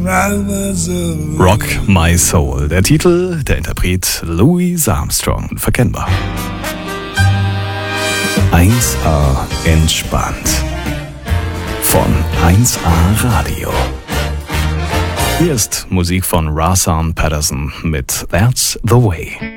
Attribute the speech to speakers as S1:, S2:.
S1: Rock My Soul. Der Titel, der Interpret Louis Armstrong. Unverkennbar. 1A entspannt. Von 1A Radio. Hier ist Musik von Rahsaan Patterson mit That's the Way.